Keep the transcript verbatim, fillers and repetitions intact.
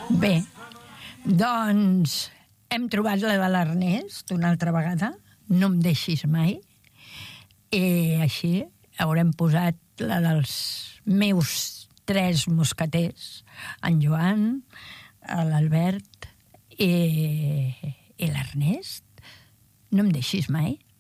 Bé, doncs hem trobat la de l'Ernest una altra vegada, No em deixis mai, i així haurem posat la dels meus tres mosqueters, en Joan, l'Albert i, i l'Ernest. No em deixis mai.